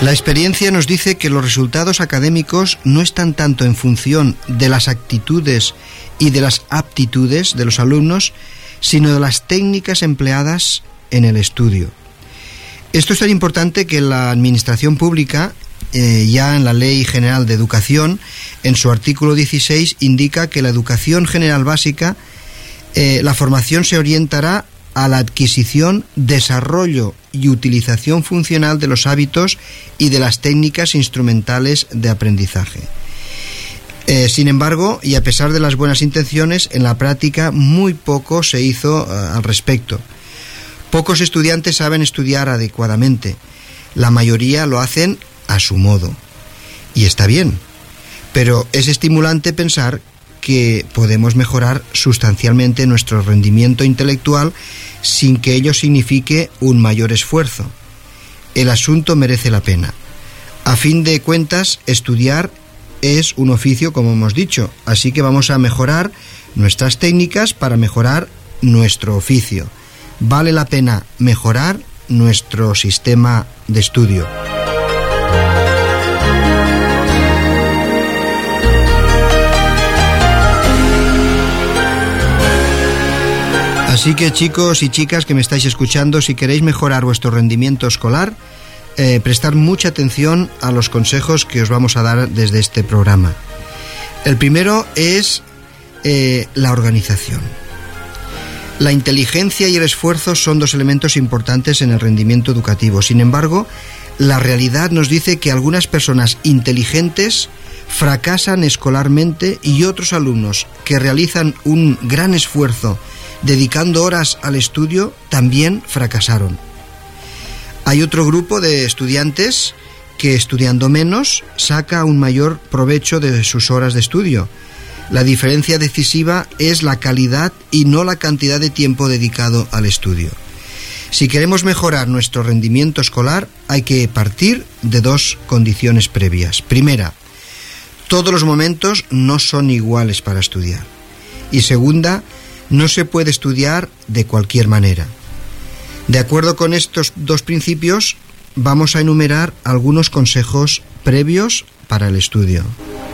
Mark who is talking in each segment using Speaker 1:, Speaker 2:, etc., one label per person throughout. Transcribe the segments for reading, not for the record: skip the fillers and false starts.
Speaker 1: La experiencia nos dice que los resultados académicos no están tanto en función de las actitudes y de las aptitudes de los alumnos, sino de las técnicas empleadas en el estudio. Esto es tan importante que la Administración Pública, ya en la Ley General de Educación, en su artículo 16, indica que la educación general básica, la formación se orientará a la adquisición, desarrollo y utilización funcional de los hábitos y de las técnicas instrumentales de aprendizaje. Sin embargo, y a pesar de las buenas intenciones, en la práctica muy poco se hizo al respecto. Pocos estudiantes saben estudiar adecuadamente. La mayoría lo hacen a su modo. Y está bien, pero es estimulante pensar que podemos mejorar sustancialmente nuestro rendimiento intelectual sin que ello signifique un mayor esfuerzo. El asunto merece la pena. A fin de cuentas, estudiar es un oficio, como hemos dicho, así que vamos a mejorar nuestras técnicas para mejorar nuestro oficio. Vale la pena mejorar nuestro sistema de estudio. Así que, chicos y chicas que me estáis escuchando, si queréis mejorar vuestro rendimiento escolar, prestar mucha atención a los consejos que os vamos a dar desde este programa. El primero es la organización. La inteligencia y el esfuerzo son dos elementos importantes en el rendimiento educativo. Sin embargo, la realidad nos dice que algunas personas inteligentes fracasan escolarmente y otros alumnos que realizan un gran esfuerzo dedicando horas al estudio también fracasaron. Hay otro grupo de estudiantes que, estudiando menos, saca un mayor provecho de sus horas de estudio. La diferencia decisiva es la calidad y no la cantidad de tiempo dedicado al estudio. Si queremos mejorar nuestro rendimiento escolar, hay que partir de dos condiciones previas. Primera, todos los momentos no son iguales para estudiar. Y segunda, no se puede estudiar de cualquier manera. De acuerdo con estos dos principios, vamos a enumerar algunos consejos previos para el estudio.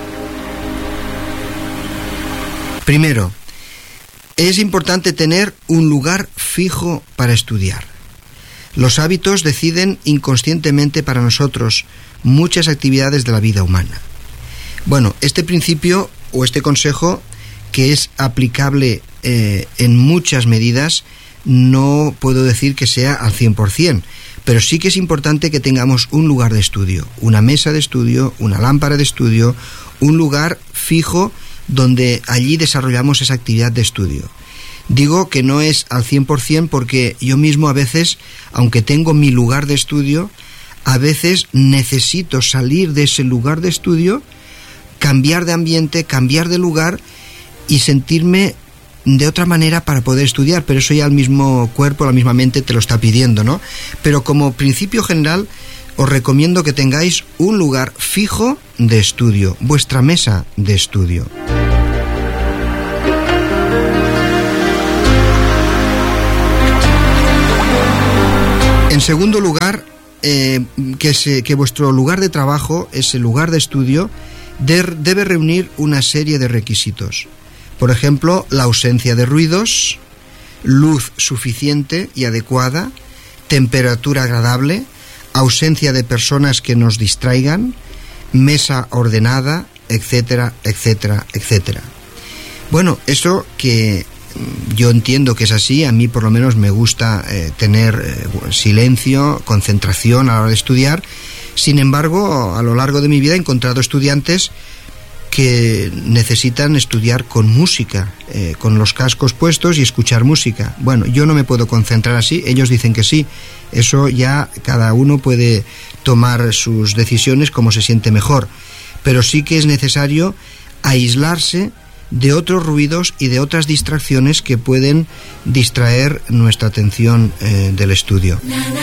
Speaker 1: Primero, es importante tener un lugar fijo para estudiar. Los hábitos deciden inconscientemente para nosotros muchas actividades de la vida humana. Bueno, este principio o este consejo, que es aplicable en muchas medidas, no puedo decir que sea al 100%, pero sí que es importante que tengamos un lugar de estudio, una mesa de estudio, una lámpara de estudio, un lugar fijo donde allí desarrollamos esa actividad de estudio. Digo que no es al 100% porque yo mismo a veces, aunque tengo mi lugar de estudio, a veces necesito salir de ese lugar de estudio, cambiar de ambiente, cambiar de lugar y sentirme de otra manera para poder estudiar, pero eso ya el mismo cuerpo, la misma mente te lo está pidiendo, ¿no? Pero como principio general, os recomiendo que tengáis un lugar fijo de estudio, vuestra mesa de estudio. En segundo lugar, que vuestro lugar de trabajo, ese lugar de estudio, debe reunir una serie de requisitos. Por ejemplo, la ausencia de ruidos, luz suficiente y adecuada, temperatura agradable, ausencia de personas que nos distraigan, mesa ordenada, etcétera, etcétera, etcétera. Bueno, eso que yo entiendo que es así, a mí por lo menos me gusta tener silencio, concentración a la hora de estudiar. Sin embargo, a lo largo de mi vida he encontrado estudiantes que necesitan estudiar con música, con los cascos puestos y escuchar música. Bueno, yo no me puedo concentrar así, ellos dicen que sí. Eso ya cada uno puede tomar sus decisiones como se siente mejor. Pero sí que es necesario aislarse de otros ruidos y de otras distracciones que pueden distraer nuestra atención del estudio.